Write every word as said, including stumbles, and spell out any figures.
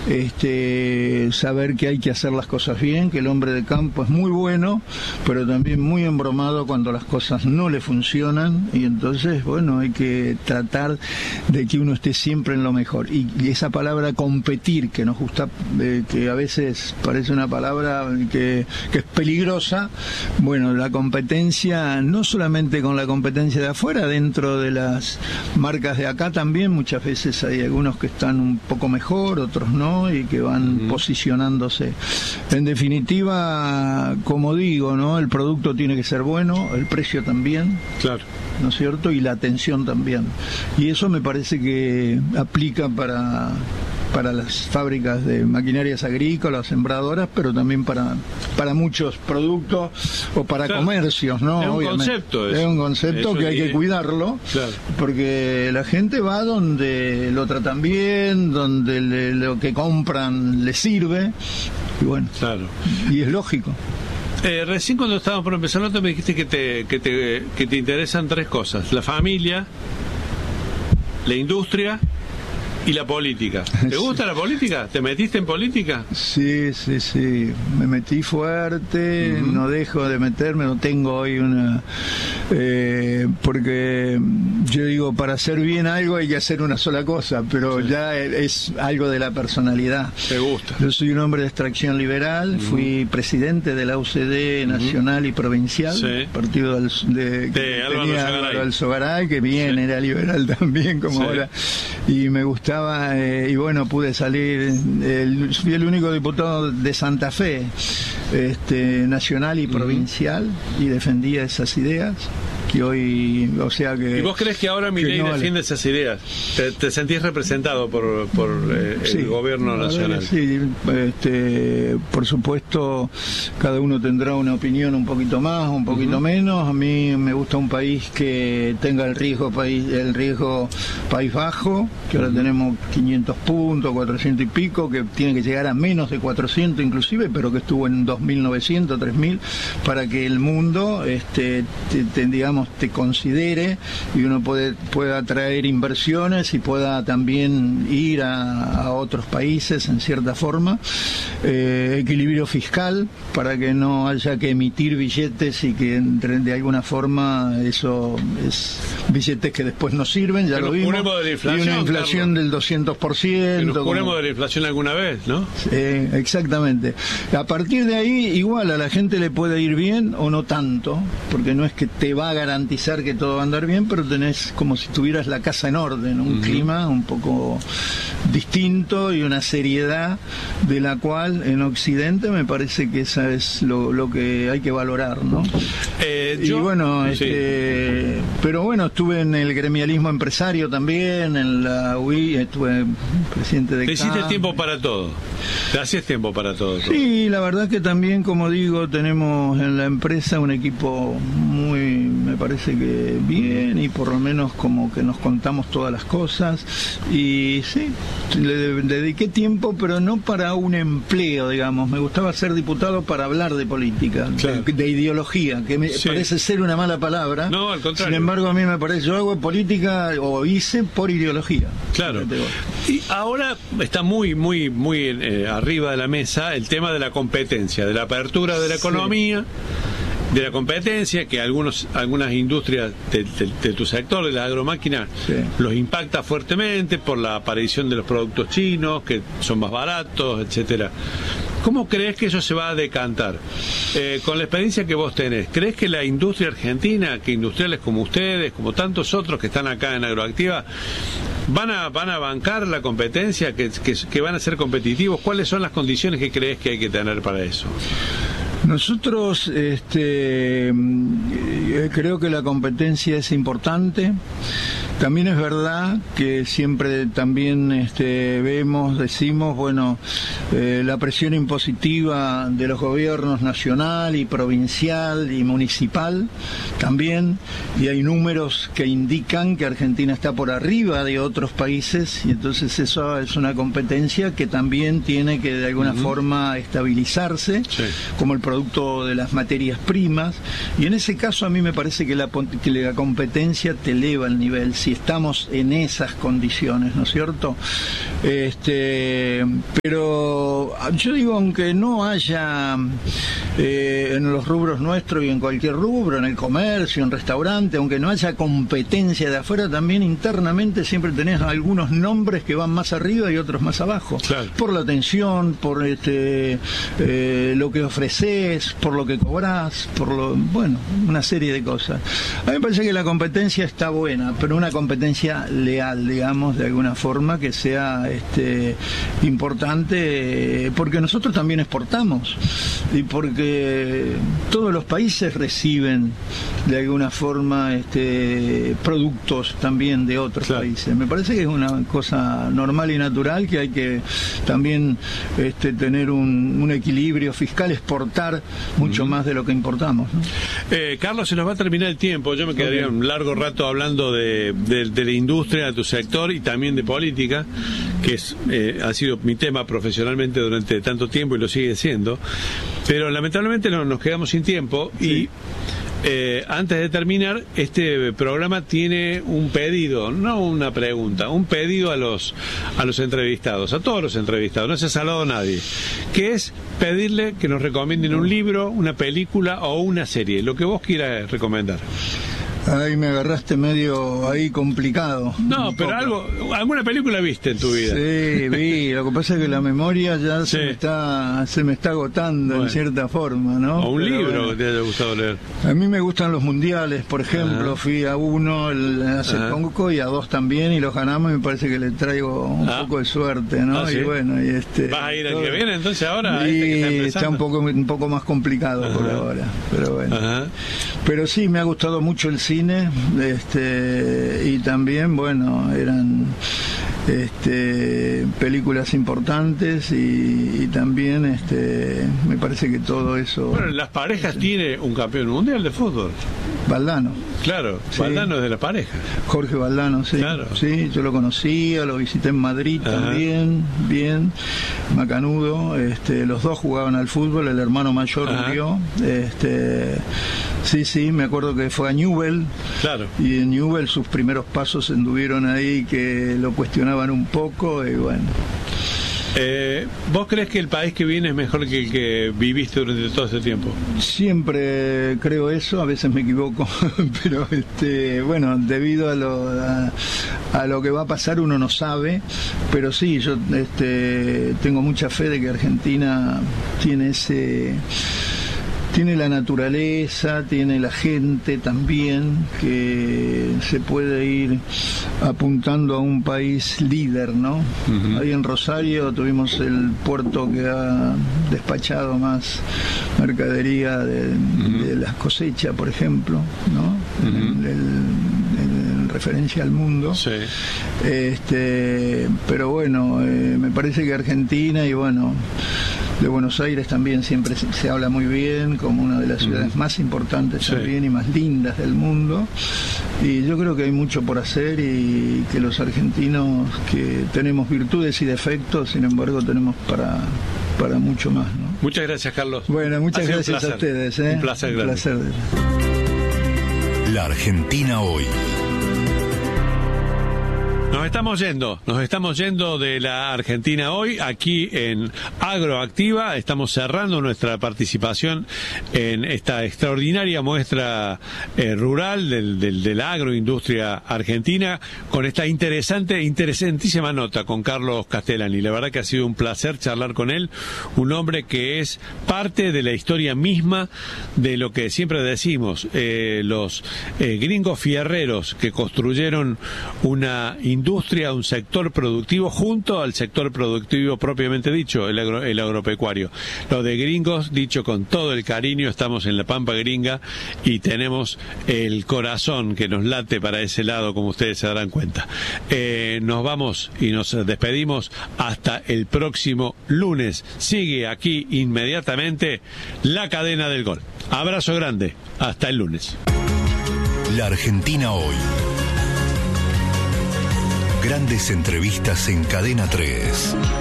este, saber que hay que hacer las cosas bien, que el hombre de campo es muy bueno, pero también muy embromado cuando las cosas no le funcionan, y entonces, bueno, hay que tratar de que uno esté siempre en lo mejor. Y, y esa palabra competir, que nos gusta, eh, que a veces parece una palabra que, que es peligrosa, bueno, la competencia, no solamente con la competencia de afuera, dentro de las marcas de acá también, muchas veces hay algunos que están un poco mejor, otros no, y que van uh-huh. posicionándose. En definitiva, como digo, ¿no? El producto tiene que ser bueno, el precio también. Claro. ¿No es cierto? Y la atención también. Y eso me parece que aplica para, para las fábricas de maquinarias agrícolas, sembradoras, pero también para, para muchos productos o para claro. comercios, ¿no? Es un Obviamente. concepto. Es, es un concepto eso que hay que cuidarlo, claro. porque la gente va donde lo tratan bien, donde le, lo que compran le sirve, y bueno, claro. y es lógico. Eh, recién cuando estábamos por empezar me dijiste que te, que te que te interesan tres cosas: la familia, la industria y la política. ¿Te gusta sí. la política? ¿Te metiste en política? Sí, sí, sí. Me metí fuerte, uh-huh. no dejo de meterme, no tengo hoy una... Eh, porque yo digo, para hacer bien algo hay que hacer una sola cosa, pero sí. ya es algo de la personalidad. ¿Te gusta? Yo soy un hombre de extracción liberal, uh-huh. fui presidente de la U C D nacional uh-huh. y provincial, sí. partido del, de, de que Álvaro tenía Alzogaray. Alzogaray, que bien sí. era liberal también, como sí. ahora, y me gustaba. Eh, y bueno, pude salir, el, fui el único diputado de Santa Fe, este, nacional y provincial, uh-huh. y defendía esas ideas que hoy, o sea que... ¿Y vos crees que ahora Milei no defiende esas ideas? ¿Te, te sentís representado por, por eh, el sí, gobierno nacional? Sí, este, por supuesto, cada uno tendrá una opinión un poquito más, un poquito uh-huh. menos. A mí me gusta un país que tenga el riesgo país, el riesgo país bajo, que ahora uh-huh. tenemos quinientos puntos, cuatrocientos y pico, que tiene que llegar a menos de cuatrocientos inclusive, pero que estuvo en dos mil novecientos, tres mil, para que el mundo, este, te, te, digamos, te considere y uno puede, pueda atraer inversiones y pueda también ir a, a otros países en cierta forma. Eh, equilibrio fiscal para que no haya que emitir billetes y que entre, de alguna forma eso es billetes que después no sirven, ya pero lo vimos, de la inflación, y una inflación Carlos. del doscientos por ciento. Nos curemos de la inflación alguna vez, ¿no? Eh, exactamente. A partir de ahí, igual a la gente le puede ir bien o no tanto, porque no es que te va a garantizar que todo va a andar bien, pero tenés como si tuvieras la casa en orden, un uh-huh. clima un poco distinto y una seriedad de la cual en Occidente me parece que esa es lo, lo que hay que valorar, ¿no? Eh, y yo, bueno, sí. este, pero bueno, estuve en el gremialismo empresario también, en la U I, estuve presidente de Te hiciste C A M. tiempo para todo. Te hacías tiempo para todo, todo. Sí, la verdad que también, como digo, tenemos en la empresa un equipo muy, me parece que bien, y por lo menos como que nos contamos todas las cosas. Y sí, le, le dediqué tiempo, pero no para un empleo, digamos. Me gustaba ser diputado para hablar de política, claro. de, de ideología, que me sí. parece ser una mala palabra. No, al contrario. Sin embargo, a mí me parece, yo hago política o hice por ideología. Claro. Y ahora está muy, muy, muy eh, arriba de la mesa el tema de la competencia, de la apertura de la economía. Sí. De la competencia, que algunos algunas industrias de, de, de tu sector, de la agromáquina, sí. los impacta fuertemente por la aparición de los productos chinos, que son más baratos, etcétera. ¿Cómo crees que eso se va a decantar? Eh, con la experiencia que vos tenés, ¿crees que la industria argentina, que industriales como ustedes, como tantos otros que están acá en Agroactiva, van a van a bancar la competencia, que, que, que van a ser competitivos? ¿Cuáles son las condiciones que crees que hay que tener para eso? Nosotros este, creo que la competencia es importante. También es verdad que siempre también este, vemos, decimos, bueno, eh, la presión impositiva de los gobiernos nacional y provincial y municipal también, y hay números que indican que Argentina está por arriba de otros países, y entonces eso es una competencia que también tiene que de alguna uh-huh. forma estabilizarse, sí. como el producto de las materias primas, y en ese caso a mí me parece que la, que la competencia te eleva el nivel siempre. si estamos en esas condiciones, ¿no es cierto? Este, pero yo digo, aunque no haya eh, en los rubros nuestros y en cualquier rubro, en el comercio, en restaurante, aunque no haya competencia de afuera, también internamente siempre tenés algunos nombres que van más arriba y otros más abajo. Claro. Por la atención, por este eh, lo que ofreces, por lo que cobrás, por lo, bueno, una serie de cosas. A mí me parece que la competencia está buena, pero una competencia leal, digamos, de alguna forma, que sea este importante, porque nosotros también exportamos y porque todos los países reciben de alguna forma este productos también de otros claro. países. Me parece que es una cosa normal y natural, que hay que también este, tener un, un equilibrio fiscal, exportar mucho uh-huh. más de lo que importamos, ¿no? eh, Carlos, se nos va a terminar el tiempo. Yo me quedaría okay. un largo rato hablando de, de, de la industria, de tu sector y también de política, que es, eh, ha sido mi tema profesionalmente durante tanto tiempo y lo sigue siendo, pero lamentablemente no, nos quedamos sin tiempo sí. y Eh, antes de terminar, este programa tiene un pedido, no una pregunta, un pedido a los a los entrevistados, a todos los entrevistados, no se ha salvado a nadie, que es pedirle que nos recomienden un libro, una película o una serie, lo que vos quieras recomendar. Ay, me agarraste medio ahí complicado. No, pero algo, alguna película viste en tu vida. Sí, vi. Lo que pasa es que la memoria ya sí. se me está se me está agotando bueno. en cierta forma, ¿no? O un pero libro bueno, que te haya gustado leer. A mí me gustan los mundiales, por ejemplo. Ajá. Fui a uno el, hace Ajá. poco y a dos también y los ganamos y me parece que le traigo un ah. poco de suerte, ¿no? Ah, ¿sí? Y bueno, y este. ¿Vas a ir al que viene entonces ahora? Y este que está, está un poco un poco más complicado Ajá. por ahora, pero bueno. Ajá. Pero sí, me ha gustado mucho el cine. Cine, este, y también, bueno, eran este, películas importantes y, y también este, me parece que todo eso. Bueno, las parejas este, tiene un campeón mundial de fútbol. Valdano. Claro, sí. Valdano es de la pareja. Jorge Valdano, sí. Claro. Sí, yo lo conocía, lo visité en Madrid Ajá. también, bien, macanudo. Este, los dos jugaban al fútbol, el hermano mayor Ajá. murió. Este, sí, sí, me acuerdo que fue a Newell. Claro. Y en Newell sus primeros pasos anduvieron ahí, que lo cuestionaban un poco, y bueno. Eh, ¿Vos crees que el país que viene es mejor que el que viviste durante todo ese tiempo? Siempre creo eso, a veces me equivoco, pero este, bueno, debido a lo, a, a lo que va a pasar uno no sabe, pero sí, yo este, tengo mucha fe de que Argentina tiene ese... Tiene la naturaleza, tiene la gente también, que se puede ir apuntando a un país líder, ¿no? Uh-huh. Ahí en Rosario tuvimos el puerto que ha despachado más mercadería de, uh-huh. de las cosechas, por ejemplo, ¿no? Uh-huh. En, en, en referencia al mundo. Sí. Este, pero bueno, eh, me parece que Argentina y bueno... De Buenos Aires también siempre se, se habla muy bien, como una de las ciudades mm. más importantes sí. también y más lindas del mundo. Y yo creo que hay mucho por hacer y que los argentinos, que tenemos virtudes y defectos, sin embargo tenemos para, para mucho más, ¿no? Muchas gracias, Carlos. Bueno, muchas gracias a ustedes. ¿eh? Un placer, un placer. La Argentina hoy. Nos estamos yendo, nos estamos yendo de la Argentina hoy, aquí en Agroactiva. Estamos cerrando nuestra participación en esta extraordinaria muestra eh, rural del, del, de la agroindustria argentina, con esta interesante, interesantísima nota con Carlos Castellani. La verdad que ha sido un placer charlar con él, un hombre que es parte de la historia misma de lo que siempre decimos, eh, los eh, gringos fierreros que construyeron una industria industria, un sector productivo junto al sector productivo propiamente dicho, el, agro, el agropecuario. Lo de gringos, dicho con todo el cariño, estamos en la Pampa Gringa y tenemos el corazón que nos late para ese lado, como ustedes se darán cuenta. Eh, nos vamos y nos despedimos hasta el próximo lunes. Sigue aquí inmediatamente La Cadena del Gol. Abrazo grande, hasta el lunes. La Argentina hoy. Grandes entrevistas en Cadena tres.